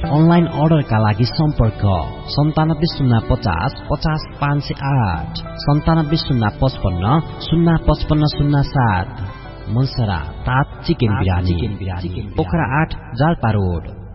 Online अर्डरका लागि सम्पर्क 9705500508 9705505507। मनसरा तात चिकन बिरानी, पोखरा 8 जाल्पा रोड।